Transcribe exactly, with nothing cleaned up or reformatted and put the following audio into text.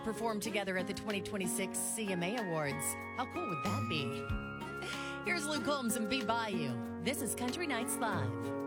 perform together at the twenty twenty-six C M A Awards. How cool would that be? Here's Luke Combs and Be Bayou. This is Country Nights Live.